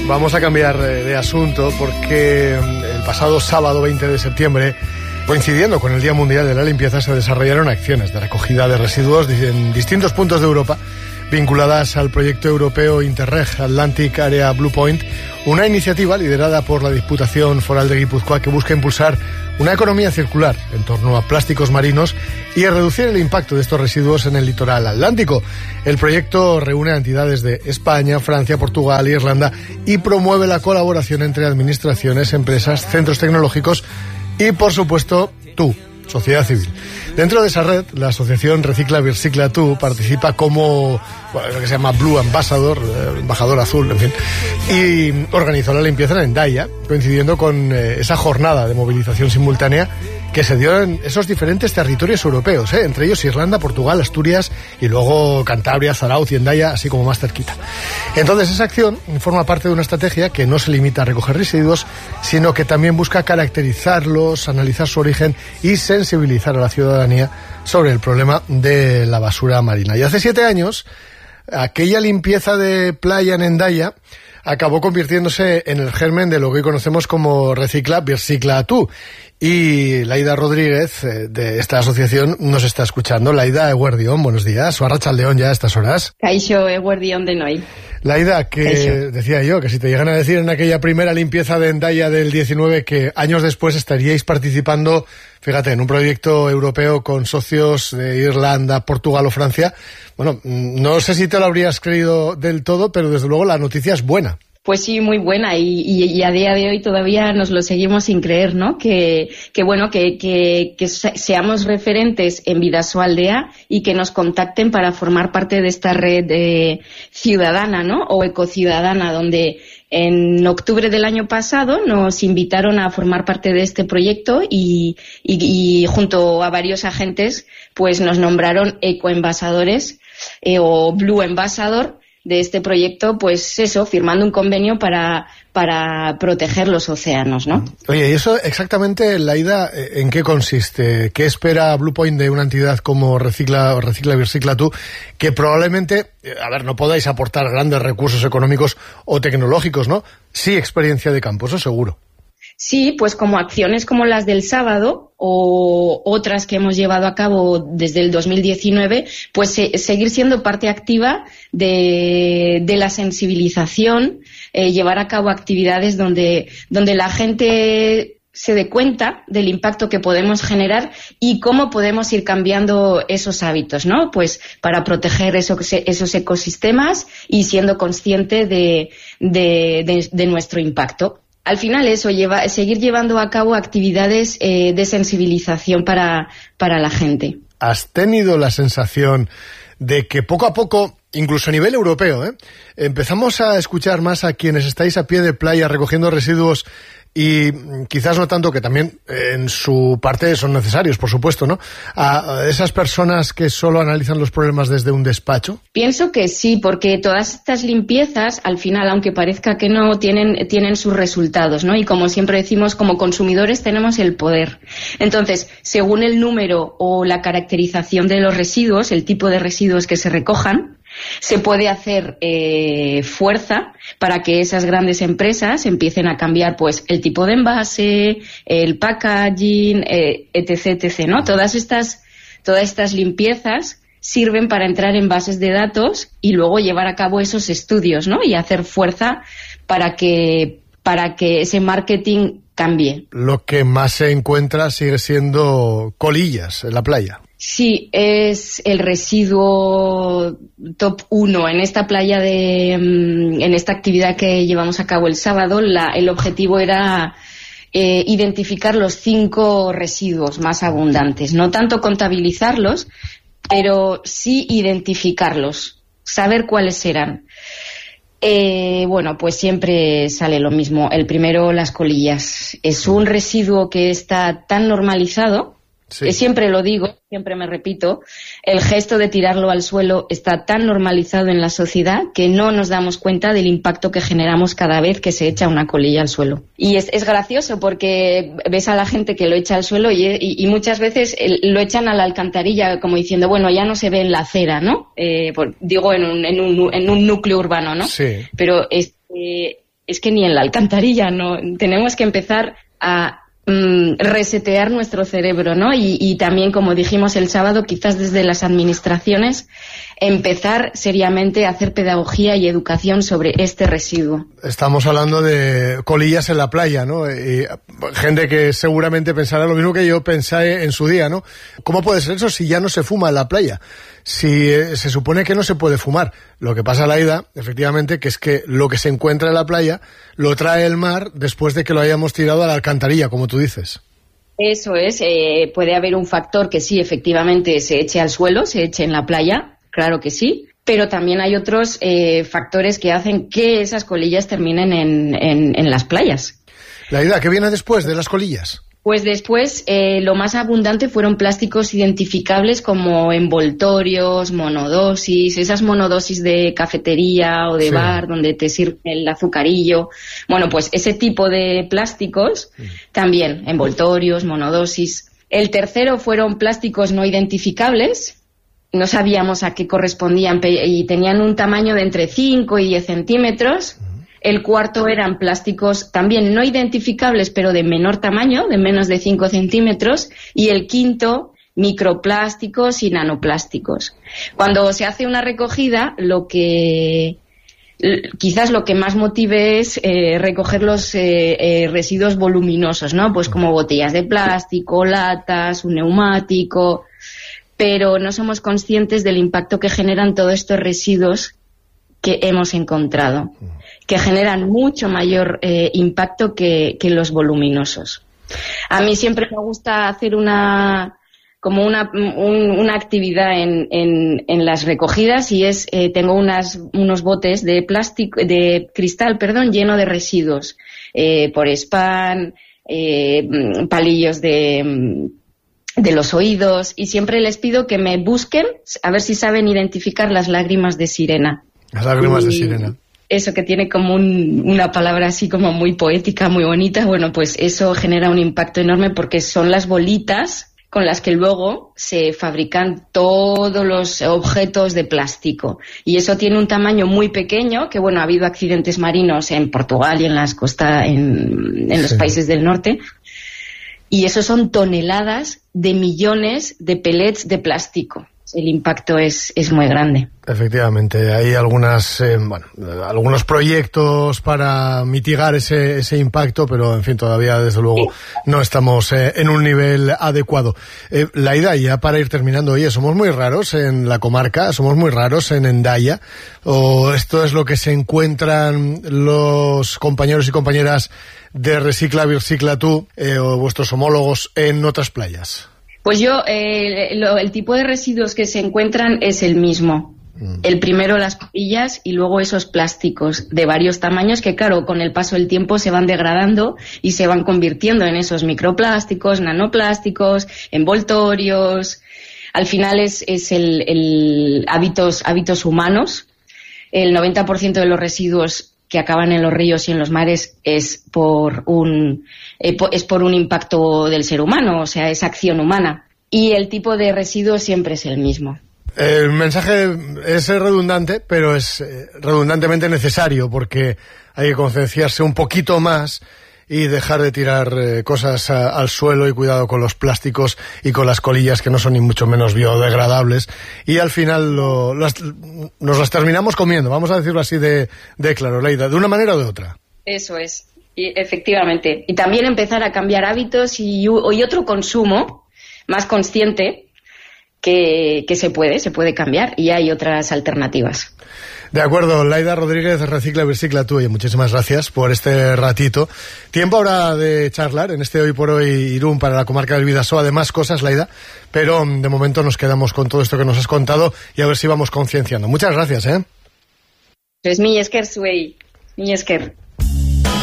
Vamos a cambiar de asunto porque el pasado sábado 20 de septiembre, coincidiendo con el Día Mundial de la Limpieza, se desarrollaron acciones de recogida de residuos en distintos puntos de Europa vinculadas al proyecto europeo Interreg Atlantic Area Blue Point, una iniciativa liderada por la Diputación Foral de Guipúzcoa que busca impulsar una economía circular en torno a plásticos marinos y a reducir el impacto de estos residuos en el litoral atlántico. El proyecto reúne a entidades de España, Francia, Portugal e Irlanda y promueve la colaboración entre administraciones, empresas, centros tecnológicos y, por supuesto, tú, sociedad civil. Dentro de esa red, la asociación Recicla Bircicla Tú participa como lo que se llama Blue Ambassador, embajador azul, en fin, y organizó la limpieza en Hendaya, coincidiendo con esa jornada de movilización simultánea que se dio en esos diferentes territorios europeos, entre ellos Irlanda, Portugal, Asturias y luego Cantabria, Zarauz y Hendaya, así como más cerquita. Entonces esa acción forma parte de una estrategia que no se limita a recoger residuos, sino que también busca caracterizarlos, analizar su origen y sensibilizar a la ciudadanía sobre el problema de la basura marina. Y hace 7 años, aquella limpieza de playa en Hendaya acabó convirtiéndose en el germen de lo que hoy conocemos como Recicla Bircicla Tú. Y Laida Rodríguez, de esta asociación, nos está escuchando. Laida, eguerdión, buenos días. O arratsaldeón ya a estas horas. Kaixo, eguerdión de noi. Laida, que Kaixo. Decía yo que si te llegan a decir en aquella primera limpieza de Hendaya del 19 que años después estaríais participando, fíjate, en un proyecto europeo con socios de Irlanda, Portugal o Francia, bueno, no sé si te lo habrías creído del todo, pero desde luego la noticia es buena. Pues sí, muy buena y a día de hoy todavía nos lo seguimos sin creer, ¿no? Que seamos referentes en Bidasoaldea y que nos contacten para formar parte de esta red ciudadana, ¿no? O ecociudadana, donde en octubre del año pasado nos invitaron a formar parte de este proyecto y junto a varios agentes pues nos nombraron ecoembajadores o Blue Ambassador de este proyecto, pues eso, firmando un convenio para proteger los océanos, ¿no? Oye, ¿y eso exactamente, Laida, en qué consiste? ¿Qué espera Blue Point de una entidad como Recicla Bircicla Tú, que probablemente, no podáis aportar grandes recursos económicos o tecnológicos, ¿no? Sí, experiencia de campo, eso seguro. Sí, pues como acciones como las del sábado o otras que hemos llevado a cabo desde el 2019, pues seguir siendo parte activa de la sensibilización, llevar a cabo actividades donde la gente se dé cuenta del impacto que podemos generar y cómo podemos ir cambiando esos hábitos, ¿no? Pues para proteger esos ecosistemas y siendo consciente de nuestro impacto. Al final eso, seguir llevando a cabo actividades de sensibilización para la gente. ¿Has tenido la sensación de que poco a poco, incluso a nivel europeo, empezamos a escuchar más a quienes estáis a pie de playa recogiendo residuos y quizás no tanto, que también en su parte son necesarios, por supuesto, ¿no? A esas personas que solo analizan los problemas desde un despacho? Pienso que sí, porque todas estas limpiezas, al final, aunque parezca que no, tienen sus resultados, ¿no? Y como siempre decimos, como consumidores tenemos el poder. Entonces, según el número o la caracterización de los residuos, el tipo de residuos que se recojan, se puede hacer fuerza para que esas grandes empresas empiecen a cambiar pues el tipo de envase, el packaging, etc., ¿no? Todas estas limpiezas sirven para entrar en bases de datos y luego llevar a cabo esos estudios, ¿no? Y hacer fuerza para que ese marketing cambie. Lo que más se encuentra sigue siendo colillas en la playa. Sí, es el residuo top 1 en esta playa en esta actividad que llevamos a cabo el sábado. El objetivo era identificar los 5 residuos más abundantes, no tanto contabilizarlos, pero sí identificarlos, saber cuáles eran. Pues siempre sale lo mismo. El primero, las colillas. Es un residuo que está tan normalizado. Sí. Siempre lo digo, siempre me repito, el gesto de tirarlo al suelo está tan normalizado en la sociedad que no nos damos cuenta del impacto que generamos cada vez que se echa una colilla al suelo. Y es gracioso porque ves a la gente que lo echa al suelo y muchas veces lo echan a la alcantarilla como diciendo, bueno, ya no se ve en la acera, ¿no? Digo, en un núcleo urbano, ¿no? Sí. Pero es que ni en la alcantarilla, no. Tenemos que empezar a resetear nuestro cerebro, ¿no? Y también, como dijimos el sábado, quizás desde las administraciones, empezar seriamente a hacer pedagogía y educación sobre este residuo. Estamos hablando de colillas en la playa, ¿no? Y gente que seguramente pensará lo mismo que yo pensé en su día, ¿no? ¿Cómo puede ser eso si ya no se fuma en la playa? Si se supone que no se puede fumar. Lo que pasa, Laida, efectivamente, que es que lo que se encuentra en la playa lo trae el mar después de que lo hayamos tirado a la alcantarilla, como tú dices. Eso es. Puede haber un factor que sí, efectivamente, se eche al suelo, se eche en la playa, claro que sí, pero también hay otros factores que hacen que esas colillas terminen en las playas. Laida, ¿qué viene después de las colillas? Pues después lo más abundante fueron plásticos identificables como envoltorios, monodosis, esas monodosis de cafetería o de bar donde te sirve el azucarillo. Bueno, pues ese tipo de plásticos también, envoltorios, monodosis. El tercero fueron plásticos no identificables. No sabíamos a qué correspondían y tenían un tamaño de entre 5 y 10 centímetros. El cuarto eran plásticos también no identificables, pero de menor tamaño, de menos de 5 centímetros. Y el quinto, microplásticos y nanoplásticos. Cuando se hace una recogida, quizás lo que más motive es recoger los residuos voluminosos, ¿no? Pues como botellas de plástico, latas, un neumático. Pero no somos conscientes del impacto que generan todos estos residuos que hemos encontrado, que generan mucho mayor impacto que los voluminosos. A mí siempre me gusta hacer una actividad en las recogidas y es tengo unos botes de plástico, de cristal, lleno de residuos, por spam, palillos de los oídos, y siempre les pido que me busquen a ver si saben identificar las lágrimas de sirena. Las lágrimas de sirena. Eso que tiene como una palabra así como muy poética, muy bonita, bueno, pues eso genera un impacto enorme porque son las bolitas con las que luego se fabrican todos los objetos de plástico. Y eso tiene un tamaño muy pequeño, que bueno, ha habido accidentes marinos en Portugal y en las costas, en los países del norte. Y eso son toneladas de millones de pellets de plástico. El impacto es muy grande. Efectivamente, hay algunos proyectos para mitigar ese impacto, pero en fin, todavía desde luego no estamos en un nivel adecuado. Laida, ya para ir terminando, oye, somos muy raros en la comarca, somos muy raros en Hendaya, o esto es lo que se encuentran los compañeros y compañeras de Recicla Bircicla Tú, o vuestros homólogos en otras playas. Pues el tipo de residuos que se encuentran es el mismo. El primero las colillas y luego esos plásticos de varios tamaños que, claro, con el paso del tiempo se van degradando y se van convirtiendo en esos microplásticos, nanoplásticos, envoltorios. Al final es hábitos humanos. El 90% de los residuos que acaban en los ríos y en los mares es por un impacto del ser humano, o sea, es acción humana. Y el tipo de residuo siempre es el mismo. El mensaje es redundante, pero es redundantemente necesario, porque hay que concienciarse un poquito más y dejar de tirar cosas al suelo, y cuidado con los plásticos y con las colillas, que no son ni mucho menos biodegradables, y al final nos las terminamos comiendo, vamos a decirlo así de claro, Laida, de una manera o de otra. Eso es, y efectivamente. Y también empezar a cambiar hábitos y otro consumo más consciente que se puede cambiar, y hay otras alternativas. De acuerdo, Laida Rodríguez, Recicla Bircicla Tú, y muchísimas gracias por este ratito. Tiempo ahora de charlar en este Hoy por Hoy Irún para la comarca del Bidasoa de más cosas, Laida, pero de momento nos quedamos con todo esto que nos has contado y a ver si vamos concienciando. Muchas gracias, Es mi esker zuei, mi esker.